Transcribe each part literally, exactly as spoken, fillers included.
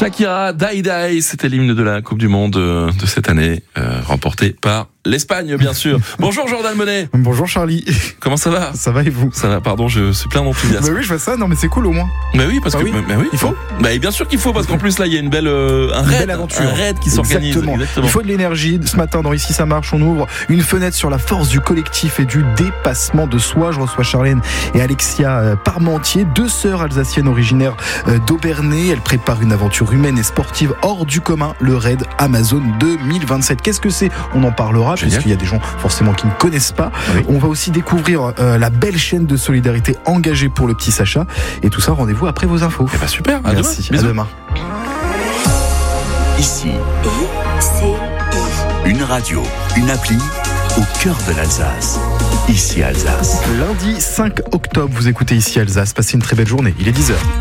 Shakira, Die Die, c'était l'hymne de la Coupe du Monde de cette année, euh, remportée par l'Espagne, bien sûr. Bonjour Jordan Monet. Bonjour Charlie. Comment ça va? Ça va et vous? Ça va, pardon, je suis plein d'enthousiasme. Bah oui, je vois ça, non mais c'est cool au moins. Bah oui, parce bah que, oui. bah oui, il faut. Bah bien sûr qu'il faut, parce qu'en plus là, il y a une belle, euh, un une raid, belle aventure. un raid qui s'organise. Exactement. Exactement. Il faut de l'énergie. Ce matin, dans Ici ça marche, on ouvre une fenêtre sur la force du collectif et du dépassement de soi. Je reçois Charlène et Alexia Parmentier, deux sœurs alsaciennes originaires d'Aubernay. Elles préparent une aventure humaine et sportive hors du commun, le raid Amazon deux mille vingt-sept. Qu'est-ce que c'est? On en parlera, Génial. puisqu'il y a des gens forcément qui ne connaissent pas. Oui. On va aussi découvrir euh, la belle chaîne de solidarité engagée pour le petit Sacha. Et tout ça, rendez-vous après vos infos. Eh bah super, à Merci, demain. à demain. Ici, I C I. une radio, une appli au cœur de l'Alsace. Ici Alsace. Lundi cinq octobre, vous écoutez Ici Alsace. Passez une très belle journée. Il est dix heures.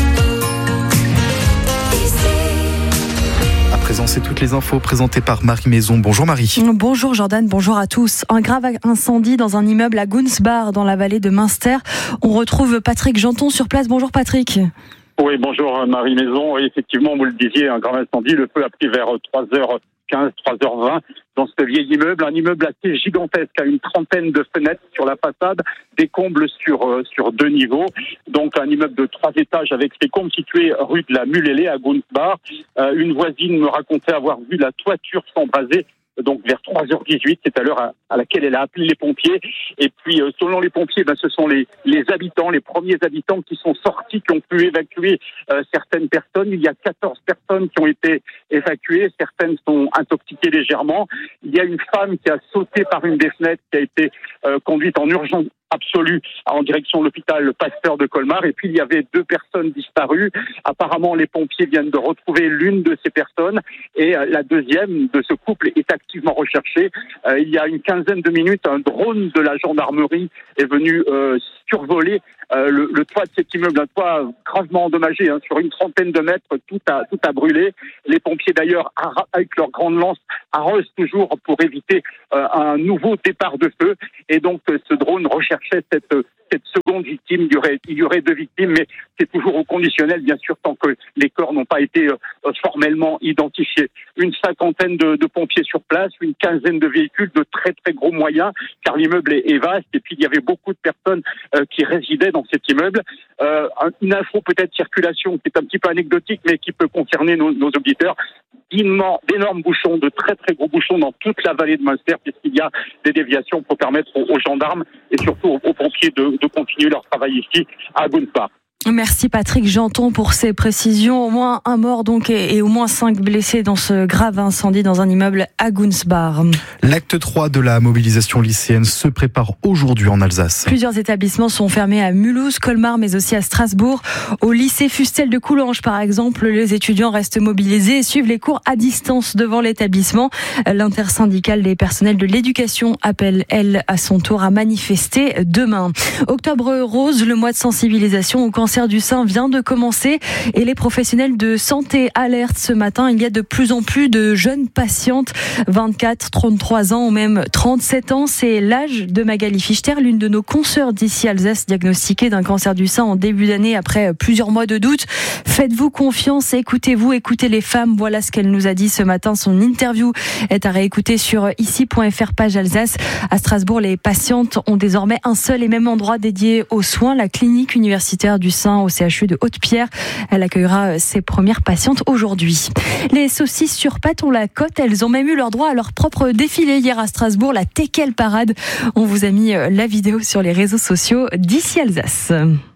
À présent, c'est toutes les infos présentées par Marie Maison. Bonjour Marie. Bonjour Jordan, bonjour à tous. Un grave incendie dans un immeuble à Gunsbach, dans la vallée de Münster. On retrouve Patrick Janton sur place. Bonjour Patrick. Oui, bonjour Marie Maison. Oui, effectivement, vous le disiez, un grave incendie. Le feu a pris vers trois heures quinze, trois heures vingt dans ce vieil immeuble. Un immeuble assez gigantesque, à une trentaine de fenêtres sur la façade, des combles sur euh, sur deux niveaux. Donc un immeuble de trois étages avec ses combles situé rue de la Mulélé à Gunsbach. Euh, une voisine me racontait avoir vu la toiture s'embraser. Donc vers trois heures dix-huit, c'est à l'heure à, à laquelle elle a appelé les pompiers. Et puis euh, selon les pompiers, ben, ce sont les, les habitants, les premiers habitants qui sont sortis, qui ont pu évacuer euh, certaines personnes. Il y a quatorze personnes qui ont été évacuées, certaines sont intoxiquées légèrement. Il y a une femme qui a sauté par une des fenêtres, qui a été euh, conduite en urgence absolue en direction de l'hôpital Pasteur de Colmar. Et puis il y avait deux personnes disparues. Apparemment, les pompiers viennent de retrouver l'une de ces personnes et euh, la deuxième de ce couple est activement recherchée. Euh, il y a une quinzaine de minutes, un drone de la gendarmerie est venu euh, survoler euh, le, le toit de cet immeuble, un toit gravement endommagé, hein, sur une trentaine de mètres, tout a tout a brûlé. Les pompiers d'ailleurs, avec leur grande lance, arrosent toujours pour éviter euh, un nouveau départ de feu. Et donc euh, ce drone recherchait cette cette seconde victime. Il y aurait il y aurait deux victimes, mais c'est toujours au conditionnel, bien sûr, tant que les corps n'ont pas été euh, formellement identifiés. Une cinquantaine de, de pompiers sur place, une quinzaine de véhicules de très très gros moyens, car l'immeuble est, est vaste. Et puis il y avait beaucoup de personnes euh, qui résidaient dans cet immeuble. Euh, une info peut-être circulation qui est un petit peu anecdotique, mais qui peut concerner nos, nos auditeurs. D'énormes bouchons, de très très gros bouchons dans toute la vallée de Münster, puisqu'il y a des déviations pour permettre aux, aux gendarmes et surtout aux, aux pompiers de, de continuer leur travail ici à Gunsbach. Merci Patrick Janton pour ces précisions. Au moins un mort donc et, et au moins cinq blessés dans ce grave incendie dans un immeuble à Gunsbach. L'acte trois de la mobilisation lycéenne se prépare aujourd'hui en Alsace. Plusieurs établissements sont fermés à Mulhouse, Colmar, mais aussi à Strasbourg. Au lycée Fustel de Coulanges, par exemple, les étudiants restent mobilisés et suivent les cours à distance devant l'établissement. L'intersyndicale des personnels de l'éducation appelle, elle, à son tour à manifester demain. Octobre rose, le mois de sensibilisation au cancer du sein vient de commencer et les professionnels de santé alertent ce matin. Il y a de plus en plus de jeunes patientes, vingt-quatre, trente-trois ans ou même trente-sept ans. C'est l'âge de Magali Fichter, l'une de nos consoeurs d'ici Alsace, diagnostiquée d'un cancer du sein en début d'année après plusieurs mois de doute. Faites-vous confiance, écoutez-vous, écoutez les femmes. Voilà ce qu'elle nous a dit ce matin. Son interview est à réécouter sur ici point f r page Alsace. À Strasbourg, les patientes ont désormais un seul et même endroit dédié aux soins, la clinique universitaire du sein au C H U de Haute-Pierre. Elle accueillera ses premières patientes aujourd'hui. Les saucisses sur pattes ont la cote. Elles ont même eu leur droit à leur propre défilé hier à Strasbourg, la Teckel Parade. On vous a mis la vidéo sur les réseaux sociaux d'ici Alsace.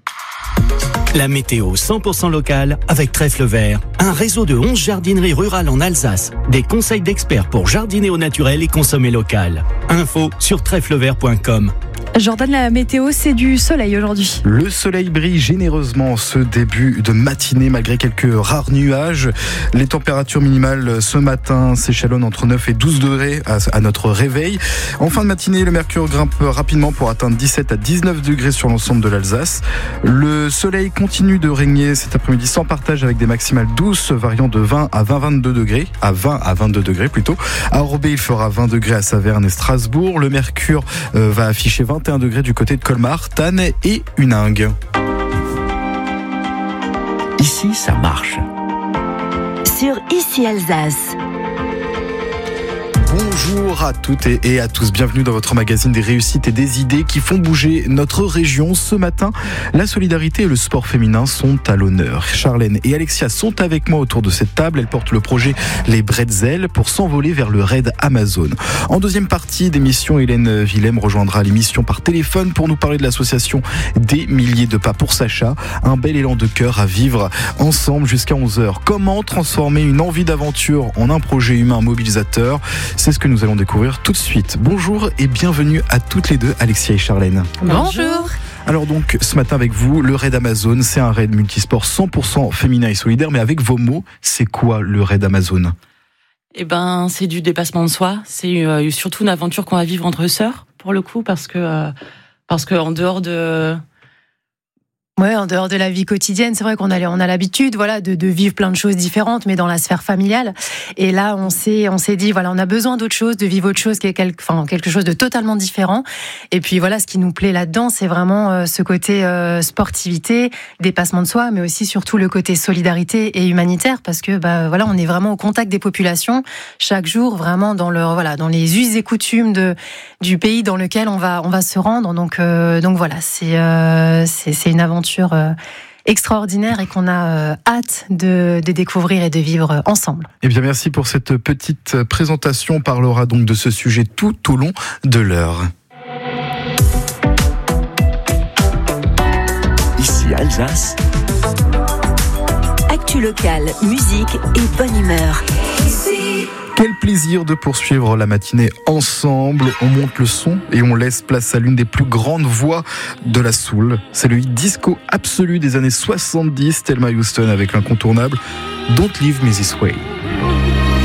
La météo cent pour cent locale avec Trèfle Vert, un réseau de onze jardineries rurales en Alsace. Des conseils d'experts pour jardiner au naturel et consommer local. Info sur trèfle vert point com. Jordan, la météo, c'est du soleil aujourd'hui. Le soleil brille généreusement ce début de matinée malgré quelques rares nuages. Les températures minimales ce matin s'échelonnent entre neuf et douze degrés à, à notre réveil. En fin de matinée, le mercure grimpe rapidement pour atteindre dix-sept à dix-neuf degrés sur l'ensemble de l'Alsace. Le soleil continue de régner cet après-midi sans partage avec des maximales douces variant de vingt à vingt à vingt-deux degrés, à vingt à vingt-deux degrés plutôt. À Orbey, il fera vingt degrés à Saverne et Strasbourg. Le mercure euh, va afficher vingt et un degrés du côté de Colmar, Tannes et Huningue. Ici, ça marche. sur Ici Alsace. Bonjour à toutes et à tous, bienvenue dans votre magazine des réussites et des idées qui font bouger notre région. Ce matin, la solidarité et le sport féminin sont à l'honneur. Charlène et Alexia sont avec moi autour de cette table. Elles portent le projet Les Bretzels pour s'envoler vers le raid Amazon. En deuxième partie d'émission, Hélène Willem rejoindra l'émission par téléphone pour nous parler de l'association Des Milliers de Pas pour Sacha. Un bel élan de cœur à vivre ensemble jusqu'à onze heures. Comment transformer une envie d'aventure en un projet humain mobilisateur ? C'est ce que nous allons découvrir tout de suite. Bonjour et bienvenue à toutes les deux, Alexia et Charlène. Bonjour. Alors donc, ce matin avec vous, le raid Amazon, c'est un raid multisport cent pour cent féminin et solidaire, mais avec vos mots, c'est quoi le raid Amazon ? Eh ben, c'est du dépassement de soi. C'est euh, surtout une aventure qu'on va vivre entre sœurs, pour le coup, parce que euh, parce que en dehors de Ouais, en dehors de la vie quotidienne, c'est vrai qu'on a, on a l'habitude, voilà, de, de vivre plein de choses différentes, mais dans la sphère familiale. Et là, on s'est, on s'est dit, voilà, on a besoin d'autre chose, de vivre autre chose, qui est quelque, enfin, quelque chose de totalement différent. Et puis voilà, ce qui nous plaît là-dedans, c'est vraiment euh, ce côté euh, sportivité, dépassement de soi, mais aussi surtout le côté solidarité et humanitaire, parce que bah voilà, on est vraiment au contact des populations chaque jour, vraiment dans leur, voilà, dans les us et coutumes de du pays dans lequel on va, on va se rendre. Donc, euh, donc voilà, c'est, euh, c'est, c'est une aventure extraordinaire et qu'on a euh, hâte de, de découvrir et de vivre ensemble. Eh bien, merci pour cette petite présentation. On parlera donc de ce sujet tout au long de l'heure. Ici Alsace. Actu locale, musique et bonne humeur. Quel plaisir de poursuivre la matinée ensemble. On monte le son et on laisse place à l'une des plus grandes voix de la soul. C'est le hit disco absolu des années soixante-dix, Thelma Houston avec l'incontournable Don't Leave Me This Way.